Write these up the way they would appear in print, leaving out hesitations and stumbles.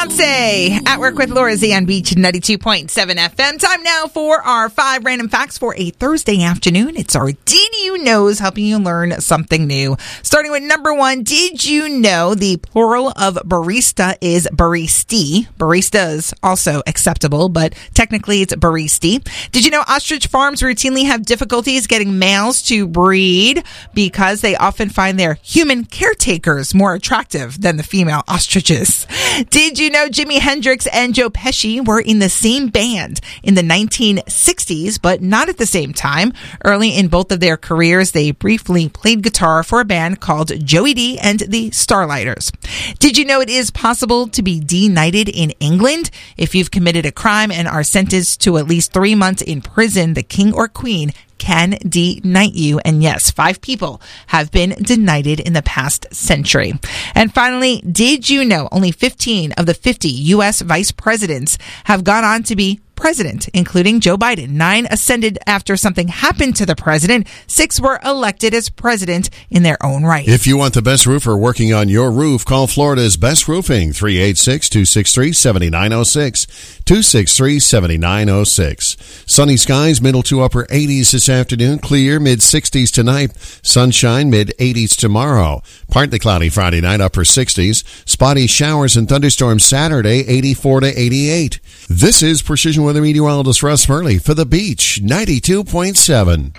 Beyonce at work with Laura Z on Beach 92.7 FM. Time now for our 5 random facts for a Thursday afternoon. It's our Did You Knows, helping you learn something new. Starting with number 1, did you know the plural of barista is baristi? Barista is also acceptable, but technically it's baristi. Did you know ostrich farms routinely have difficulties getting males to breed because they often find their human caretakers more attractive than the female ostriches? Did you know Jimi Hendrix and Joe Pesci were in the same band in the 1960s, but not at the same time? Early in both of their careers, they briefly played guitar for a band called Joey D and the Starlighters. Did you know it is possible to be de-knighted in England? If you've committed a crime and are sentenced to at least 3 months in prison, the king or queen can de-knight you. And yes, 5 people have been de-knighted in the past century. And finally, did you know only 15 of the 50 U.S. vice presidents have gone on to be president, including Joe Biden? 9 ascended after something happened to the president. 6 were elected as president in their own right. If you want the best roofer working on your roof, call Florida's Best Roofing, 386-263-7906, 263-7906. Sunny skies, middle to upper 80s this afternoon, clear, mid-60s tonight, sunshine, mid-80s tomorrow, partly cloudy Friday night, upper 60s, spotty showers and thunderstorms Saturday, 84 to 88. This is Precision Weather Meteorologist Russ Murley for The Beach, 92.7.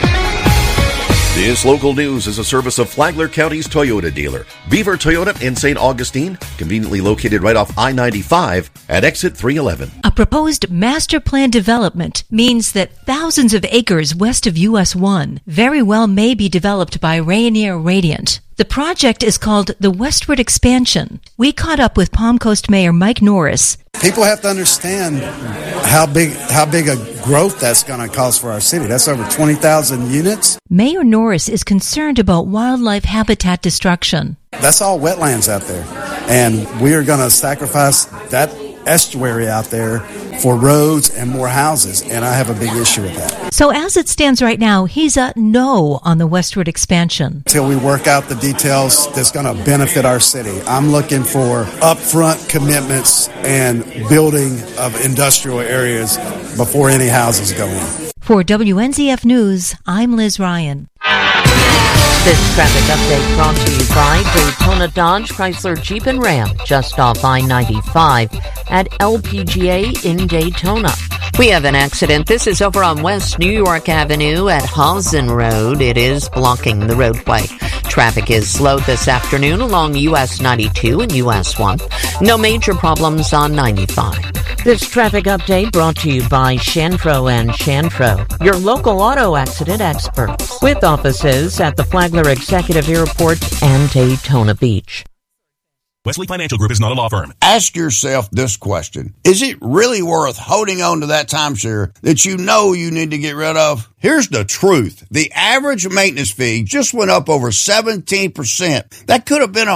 This local news is a service of Flagler County's Toyota dealer, Beaver Toyota in St. Augustine, conveniently located right off I-95 at exit 311. A proposed master plan development means that thousands of acres west of US 1 very well may be developed by Rainier Radiant. The project is called the Westward Expansion. We caught up with Palm Coast Mayor Mike Norris. People have to understand how big a growth that's going to cause for our city. That's over 20,000 units. Mayor Norris is concerned about wildlife habitat destruction. That's all wetlands out there. And we are going to sacrifice that estuary out there for roads and more houses, and I have a big issue with that. So as it stands right now, he's a no on the westward expansion. Until we work out the details that's going to benefit our city. I'm looking for upfront commitments and building of industrial areas before any houses go in. For WNZF News, I'm Liz Ryan. This traffic update brought to you by Daytona Dodge Chrysler Jeep and Ram, just off I-95 at LPGA in Daytona. We have an accident. This is over on West New York Avenue at Hausen Road. It is blocking the roadway. Traffic is slow this afternoon along US 92 and US 1. No major problems on 95. This traffic update brought to you by Shanfro and Shanfro, your local auto accident experts, with offices at the Flagler Executive Airport and Daytona Beach. Wesley Financial Group is not a law firm. Ask yourself this question. Is it really worth holding on to that timeshare that you know you need to get rid of? Here's the truth. The average maintenance fee just went up over 17%. That could have been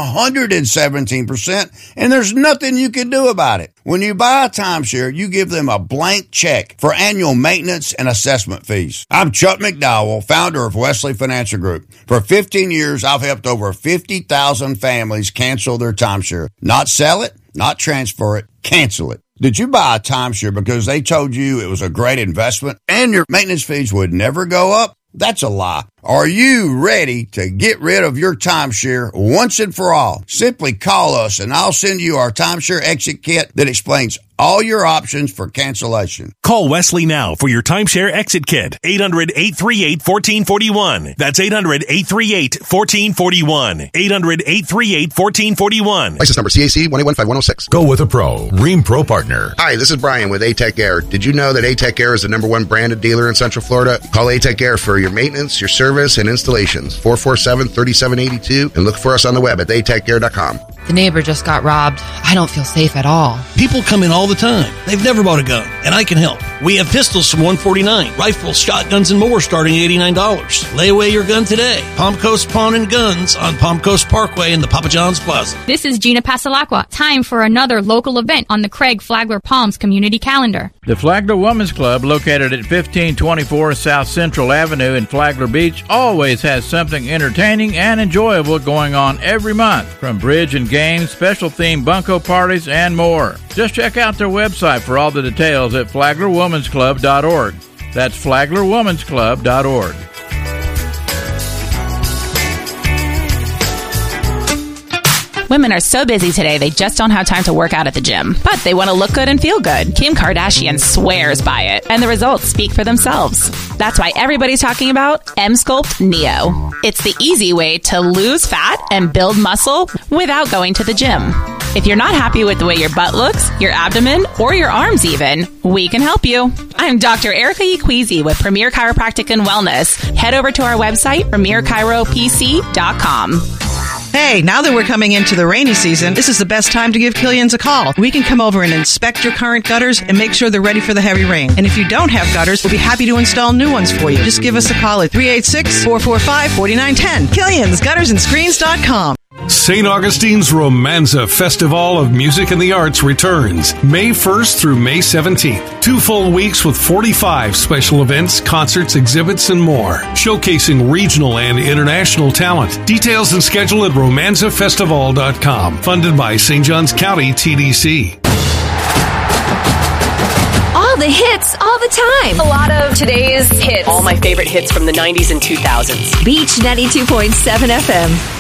117%, and there's nothing you can do about it. When you buy a timeshare, you give them a blank check for annual maintenance and assessment fees. I'm Chuck McDowell, founder of Wesley Financial Group. For 15 years, I've helped over 50,000 families cancel their timeshare. Not sell it, not transfer it, cancel it. Did you buy a timeshare because they told you it was a great investment and your maintenance fees would never go up? That's a lie. Are you ready to get rid of your timeshare once and for all? Simply call us and I'll send you our timeshare exit kit that explains all your options for cancellation. Call Wesley now for your timeshare exit kit. 800-838-1441. That's 800-838-1441. 800-838-1441. License number CAC 115106. Go with a pro. Rheem Pro Partner. Hi, this is Brian with A-Tech Air. Did you know that A-Tech Air is the #1 branded dealer in Central Florida? Call A-Tech Air for your maintenance, your service, and installations. 447-3782. And look for us on the web at atechair.com. The neighbor just got robbed. I don't feel safe at all. People come in all the time. They've never bought a gun, and I can help. We have pistols from $149, rifles, shotguns, and more starting at $89. Lay away your gun today. Palm Coast Pawn and Guns on Palm Coast Parkway in the Papa John's Plaza. This is Gina Pasalacqua. Time for another local event on the Craig Flagler Palms community calendar. The Flagler Women's Club, located at 1524 South Central Avenue in Flagler Beach, always has something entertaining and enjoyable going on every month, from bridge and game games, special themed bunco parties, and more. Just check out their website for all the details at FlaglerWomansClub.org. That's FlaglerWomansClub.org. Women are so busy today, they just don't have time to work out at the gym. But they want to look good and feel good. Kim Kardashian swears by it, and the results speak for themselves. That's why everybody's talking about Emsculpt Neo. It's the easy way to lose fat and build muscle without going to the gym. If you're not happy with the way your butt looks, your abdomen, or your arms even, we can help you. I'm Dr. Erica Equeezy with Premier Chiropractic and Wellness. Head over to our website, premierchiropc.com. Hey, now that we're coming into the rainy season, this is the best time to give Killian's a call. We can come over and inspect your current gutters and make sure they're ready for the heavy rain. And if you don't have gutters, we'll be happy to install new ones for you. Just give us a call at 386-445-4910. Killian's, guttersandscreens.com. St. Augustine's Romanza Festival of Music and the Arts returns May 1st through May 17th. 2 full weeks with 45 special events, concerts, exhibits, and more, showcasing regional and international talent. Details and schedule at romanzafestival.com. Funded by St. Johns County TDC. All the hits, all the time. A lot of today's hits. All my favorite hits from the 90s and 2000s. Beach 92.7 FM.